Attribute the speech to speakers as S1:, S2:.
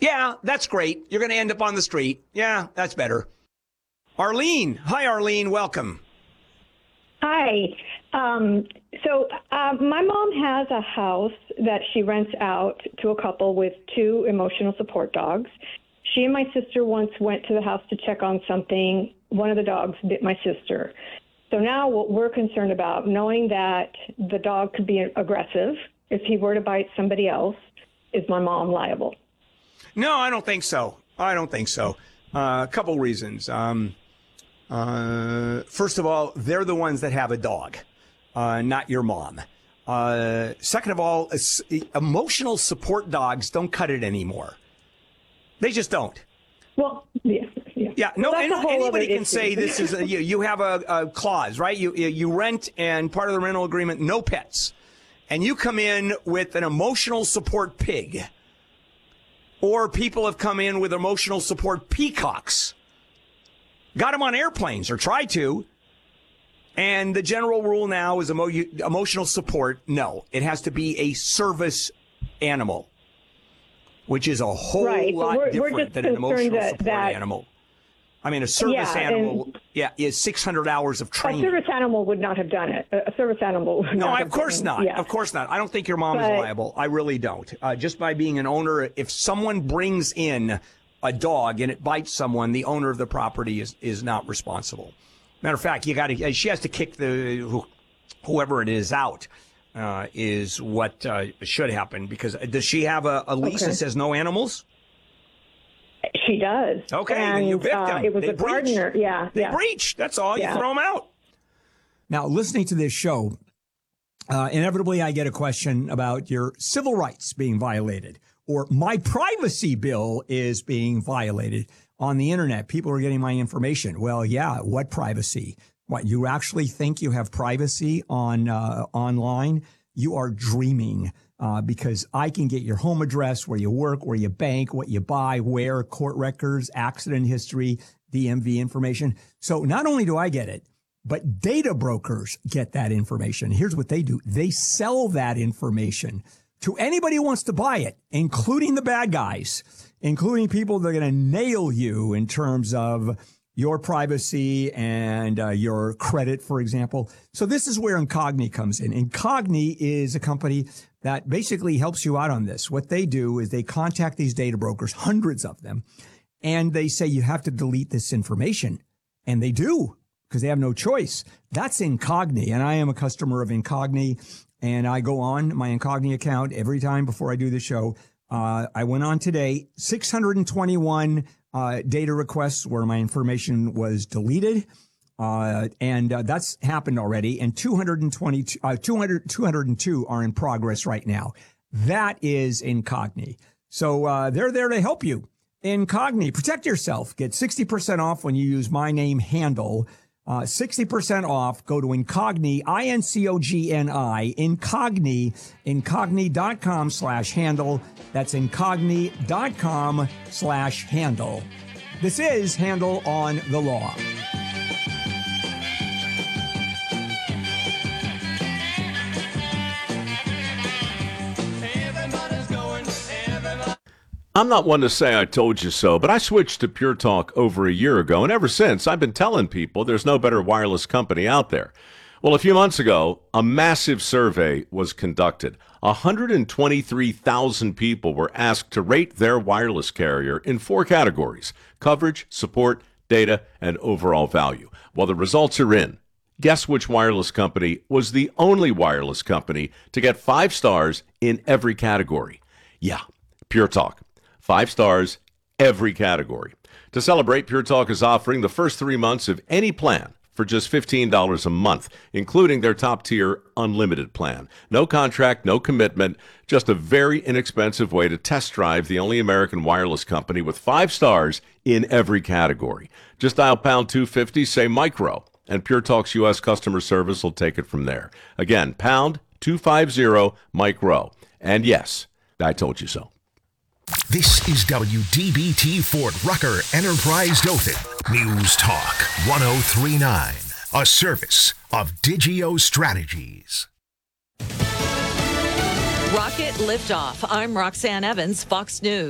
S1: Yeah, that's great. You're going to end up on the street. Yeah, that's better. Arlene. Hi, Arlene. Welcome.
S2: Hi. My mom has a house that she rents out to a couple with 2 emotional support dogs. She and my sister once went to the house to check on something. One of the dogs bit my sister. So now what we're concerned about, knowing that the dog could be aggressive if he were to bite somebody else, is my mom liable?
S1: No, I don't think so. A couple reasons. First of all, they're the ones that have a dog, not your mom. Second of all, emotional support dogs don't cut it anymore. They just don't.
S2: Well, yeah.
S1: Yeah, no, anybody can say this is you have a clause, right? You rent, and part of the rental agreement, no pets. And you come in with an emotional support pig. Or people have come in with emotional support peacocks. Got them on airplanes, or tried to. And the general rule now is emotional support. No, it has to be a service animal, which is a whole lot different than an emotional support animal. I mean, a service animal is 600 hours of training.
S2: A service animal would not have done it. A service animal would not have
S1: of course not. Yeah. Of course not. I don't think your mom is liable. I really don't. Just by being an owner, if someone brings in a dog and it bites someone, the owner of the property is not responsible. Matter of fact, she has to kick whoever it is out. Is what should happen, because does she have a lease that says no animals?
S2: She does.
S1: Okay, and you victim.
S2: It was a gardener. Yeah,
S1: they breached. That's all. You throw them out.
S3: Now, listening to this show, inevitably I get a question about your civil rights being violated, or my privacy bill is being violated on the internet. People are getting my information. Well, yeah, what privacy? What, you actually think you have privacy on online? You are dreaming. Because I can get your home address, where you work, where you bank, what you buy, where, court records, accident history, DMV information. So not only do I get it, but data brokers get that information. Here's what they do. They sell that information to anybody who wants to buy it, including the bad guys, including people that are going to nail you in terms of your privacy and your credit, for example. So this is where Incogni comes in. Incogni is a company that basically helps you out on this. What they do is they contact these data brokers, hundreds of them, and they say you have to delete this information. And they do, because they have no choice. That's Incogni, and I am a customer of Incogni, and I go on my Incogni account every time before I do the show. I went on today, 621 data requests where my information was deleted. And that's happened already. And 202 are in progress right now. That is Incogni. So they're there to help you. Incogni, protect yourself. Get 60% off when you use my name, Handle. 60% off. Go to Incogni, Incogni, Incogni.com/handle. That's Incogni.com/handle. This is Handle on the Law.
S4: I'm not one to say I told you so, but I switched to Pure Talk over a year ago, and ever since I've been telling people there's no better wireless company out there. Well, a few months ago, a massive survey was conducted. 123,000 people were asked to rate their wireless carrier in 4 categories: coverage, support, data, and overall value. Well, the results are in. Guess which wireless company was the only wireless company to get 5 stars in every category? Yeah, Pure Talk. 5 stars, every category. To celebrate, Pure Talk is offering the first 3 months of any plan for just $15 a month, including their top-tier unlimited plan. No contract, no commitment, just a very inexpensive way to test drive the only American wireless company with 5 stars in every category. Just dial pound 250, say micro, and Pure Talk's U.S. customer service will take it from there. Again, pound 250 micro. And yes, I told you so.
S5: This is WDBT Fort Rucker Enterprise Dothan News Talk 1039, a service of Digio Strategies.
S6: Rocket liftoff. I'm Roxanne Evans, Fox News.